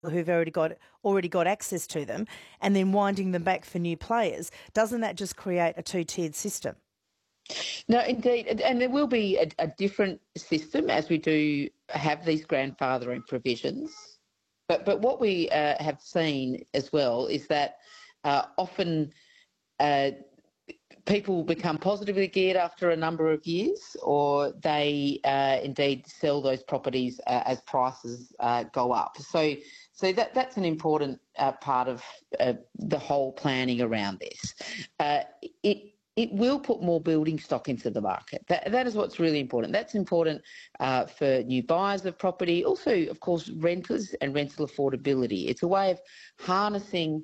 who've already got access to them, and then winding them back for new players. Doesn't that just create a two-tiered system? No, indeed, and there will be a different system as we do have these grandfathering provisions. But what we have seen as well is that often people become positively geared after a number of years, or they indeed sell those properties as prices go up. So that's an important part of the whole planning around this. It will put more building stock into the market. That is what's really important. That's important for new buyers of property, also, of course, renters and rental affordability. It's a way of harnessing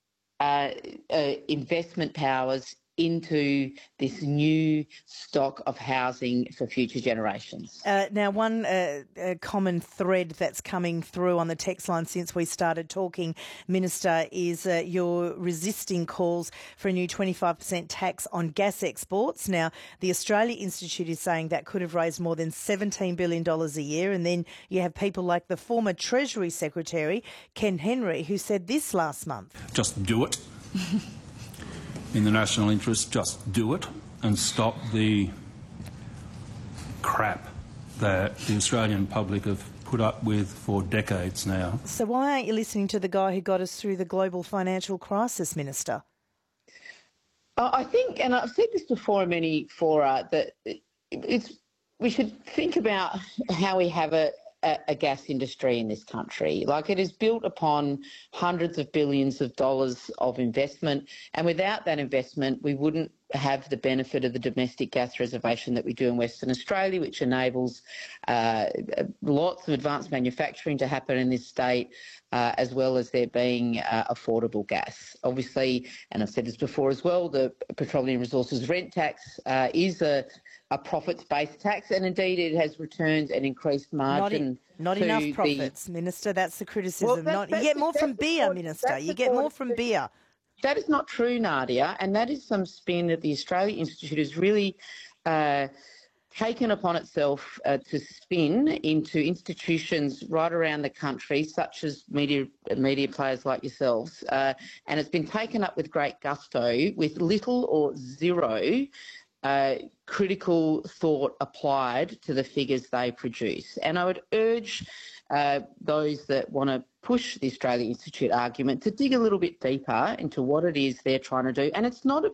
investment powers into this new stock of housing for future generations. Now, one common thread that's coming through on the text line since we started talking, Minister, is you're resisting calls for a new 25% tax on gas exports. Now, the Australia Institute is saying that could have raised more than $17 billion a year. And then you have people like the former Treasury Secretary, Ken Henry, who said this last month. Just do it. In the national interest, just do it and stop the crap that the Australian public have put up with for decades now. So why aren't you listening to the guy who got us through the global financial crisis, Minister? I think, and I've said this before in many fora, that we should think about how we have a gas industry in this country. Like, it is built upon hundreds of billions of dollars of investment, and without that investment we wouldn't have the benefit of the domestic gas reservation that we do in Western Australia, which enables lots of advanced manufacturing to happen in this state, as well as there being affordable gas. Obviously, and I've said this before as well, the Petroleum Resources Rent Tax is a profits-based tax, and indeed it has returned an increased margin. Not enough profits, Minister. That's the criticism. You get more from beer, Minister. You get more from beer. That is not true, Nadia, and that is some spin that the Australia Institute has really taken upon itself to spin into institutions right around the country, such as media players like yourselves, and it's been taken up with great gusto, with little or zero critical thought applied to the figures they produce. And I would urge those that want to push the Australia Institute argument to dig a little bit deeper into what it is they're trying to do. And it's not about